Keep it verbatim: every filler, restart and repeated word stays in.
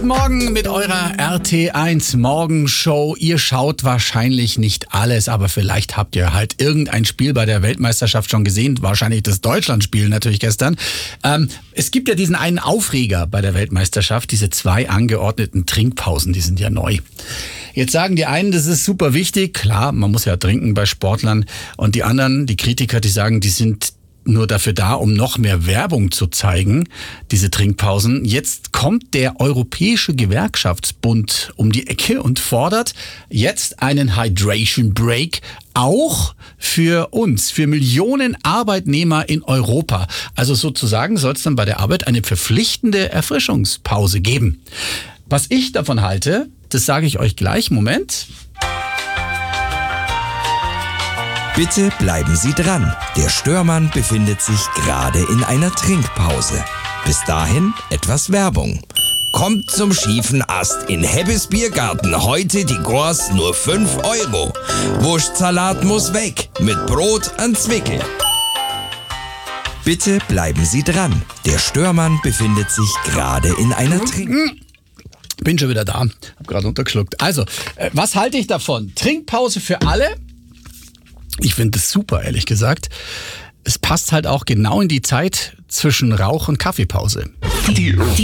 Morgen mit eurer R T eins Morgenshow. Ihr schaut wahrscheinlich nicht alles, aber vielleicht habt ihr halt irgendein Spiel bei der Weltmeisterschaft schon gesehen. Wahrscheinlich das Deutschlandspiel natürlich gestern. Ähm, es gibt ja diesen einen Aufreger bei der Weltmeisterschaft, diese zwei angeordneten Trinkpausen, die sind ja neu. Jetzt sagen die einen, das ist super wichtig. Klar, man muss ja trinken bei Sportlern. Und die anderen, die Kritiker, die sagen, die sind nur dafür da, um noch mehr Werbung zu zeigen, diese Trinkpausen. Jetzt kommt der Europäische Gewerkschaftsbund um die Ecke und fordert jetzt einen Hydration Break auch für uns, für Millionen Arbeitnehmer in Europa. Also sozusagen soll es dann bei der Arbeit eine verpflichtende Erfrischungspause geben. Was ich davon halte, das sage ich euch gleich. Moment. Bitte bleiben Sie dran. Der Störmann befindet sich gerade in einer Trinkpause. Bis dahin etwas Werbung. Kommt zum schiefen Ast in Hebbes Biergarten. Heute die Gors nur fünf Euro. Wurstsalat muss weg. Mit Brot an Zwickel. Bitte bleiben Sie dran. Der Störmann befindet sich gerade in einer Trinkpause. Bin schon wieder da. Hab gerade untergeschluckt. Also, äh, was halte ich davon? Trinkpause für alle? Ich finde das super, ehrlich gesagt. Es passt halt auch genau in die Zeit zwischen Rauch- und Kaffeepause. Die